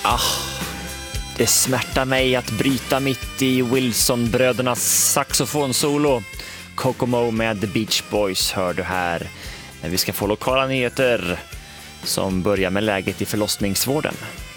Ah, det smärtar mig att bryta mitt i Wilson-brödernas saxofonsolo. Kokomo med The Beach Boys hör du här. Men vi ska få lokala nyheter som börjar med läget i förlossningsvården.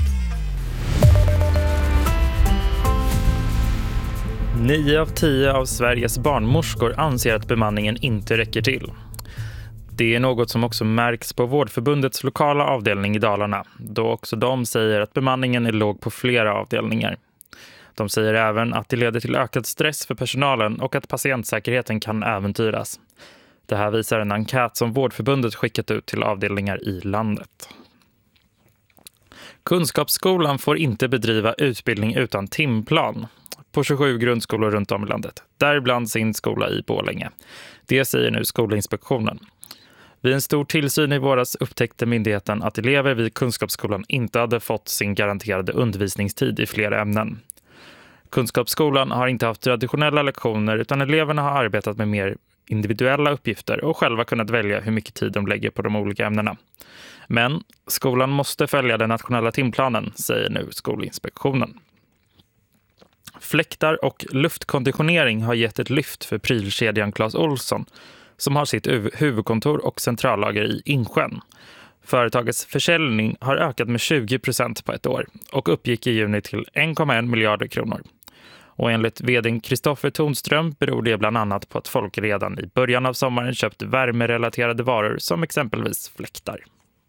Nio av 10 av Sveriges barnmorskor anser att bemanningen inte räcker till. Det är något som också märks på Vårdförbundets lokala avdelning i Dalarna, då också de säger att bemanningen är låg på flera avdelningar. De säger även att det leder till ökad stress för personalen och att patientsäkerheten kan äventyras. Det här visar en enkät som Vårdförbundet skickat ut till avdelningar i landet. Kunskapsskolan får inte bedriva utbildning utan timplan på 27 grundskolor runt om i landet, däribland sin skola i Borlänge. Det säger nu Skolinspektionen. Vid en stor tillsyn i våras upptäckte myndigheten att elever vid Kunskapsskolan inte hade fått sin garanterade undervisningstid i flera ämnen. Kunskapsskolan har inte haft traditionella lektioner utan eleverna har arbetat med mer individuella uppgifter och själva kunnat välja hur mycket tid de lägger på de olika ämnena. Men skolan måste följa den nationella timplanen, säger nu Skolinspektionen. Fläktar och luftkonditionering har gett ett lyft för prylkedjan Clas Ohlson som har sitt huvudkontor och centrallager i Insjön. Företagets försäljning har ökat med 20% på ett år och uppgick i juni till 1,1 miljarder kronor. Och enligt vd:n Kristoffer Tonström beror det bland annat på att folk redan i början av sommaren köpt värmerelaterade varor som exempelvis fläktar.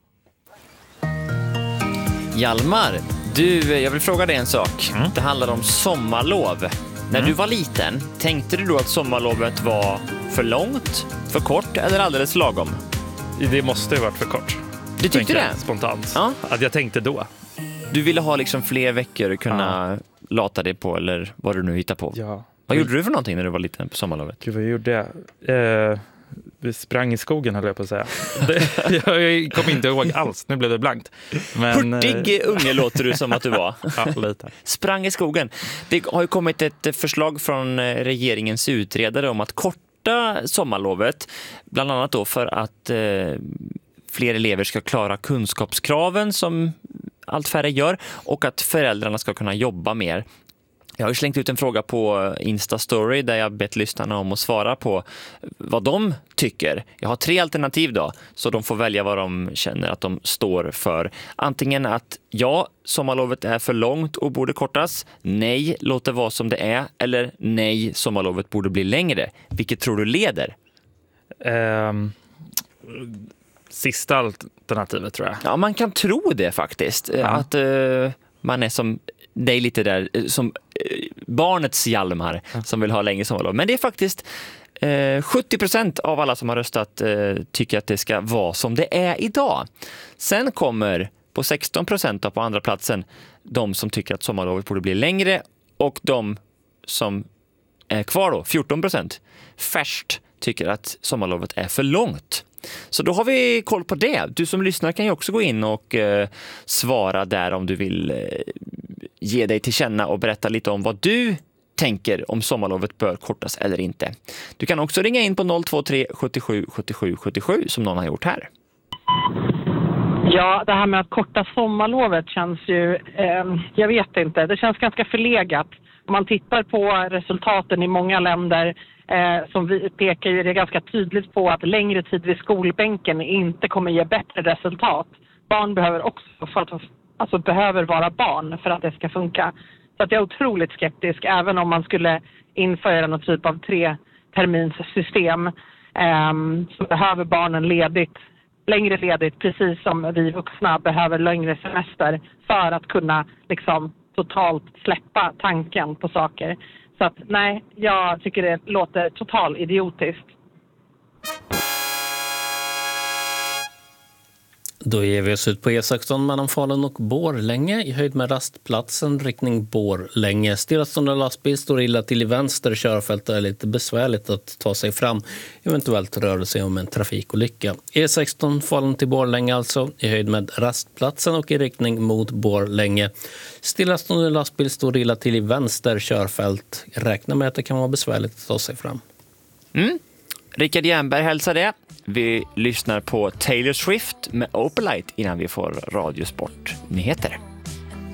Hjalmar, jag vill fråga dig en sak. Det handlar om sommarlov. När du var liten, tänkte du då att sommarlovet var för långt, för kort eller alldeles lagom? Det måste ju varit för kort. Du tyckte det? Spontant. Ja. Att jag tänkte då. Du ville ha liksom fler veckor att kunna lata dig på eller vad du nu hittar på. Ja. Vad gjorde du för någonting när du var liten på sommarlovet? Gud, vad gjorde jag? Vi sprang i skogen, höll jag på att säga. Jag kommer inte ihåg alls, nu blev det blankt. Men, hurtig unge låter du som att du var. Ja, lite. Sprang i skogen. Det har ju kommit ett förslag från regeringens utredare om att korta sommarlovet. Bland annat då för att fler elever ska klara kunskapskraven som allt färre gör och att föräldrarna ska kunna jobba mer. Jag har slängt ut en fråga på Insta-story där jag bett lyssnarna om att svara på vad de tycker. Jag har 3 alternativ då, så de får välja vad de känner att de står för. Antingen att ja, sommarlovet är för långt och borde kortas. Nej, låt det vara som det är. Eller nej, sommarlovet borde bli längre. Vilket tror du leder? Sista alternativet tror jag. Ja, man kan tro det faktiskt. Ja. Att man är som... Det är lite där som barnets Hjalmar som vill ha länge sommarlov. Men det är faktiskt 70% av alla som har röstat tycker att det ska vara som det är idag. Sen kommer på 16% och på andra platsen de som tycker att sommarlovet borde bli längre och de som är kvar då, 14%, färskt tycker att sommarlovet är för långt. Så då har vi koll på det. Du som lyssnar kan ju också gå in och svara där om du vill ge dig till känna och berätta lite om vad du tänker om sommarlovet bör kortas eller inte. Du kan också ringa in på 023 77 77 77 som någon har gjort här. Ja, det här med att korta sommarlovet känns ju, jag vet inte, det känns ganska förlegat. Om man tittar på resultaten i många länder som vi pekar ju det ganska tydligt på att längre tid vid skolbänken inte kommer ge bättre resultat. Barn behöver också behöver vara barn för att det ska funka. Så att jag är otroligt skeptisk även om man skulle införa någon typ av 3-terminssystem så behöver barnen längre ledigt precis som vi vuxna behöver längre semester för att kunna liksom totalt släppa tanken på saker. Så att nej, jag tycker det låter totalt idiotiskt. Då ger vi oss ut på E16 mellan Falun och Borlänge i höjd med rastplatsen riktning Borlänge. Stillastående lastbil står illa till i vänster körfält och är lite besvärligt att ta sig fram. Eventuellt rör det sig om en trafikolycka. E16 Falun till Borlänge alltså i höjd med rastplatsen och i riktning mot Borlänge. Stillastående lastbil står illa till i vänster körfält. Räkna med att det kan vara besvärligt att ta sig fram. Rickard Jernberg hälsar det. Vi lyssnar på Taylor Swift med Opalite innan vi får Radiosport nyheter.